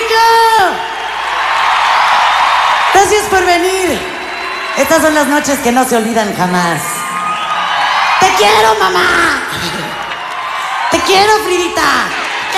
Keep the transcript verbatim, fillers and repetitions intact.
Toño! Gracias por venir. Estas son las noches que no se olvidan jamás. ¡Te quiero, mamá! ¡Te quiero, Fridita!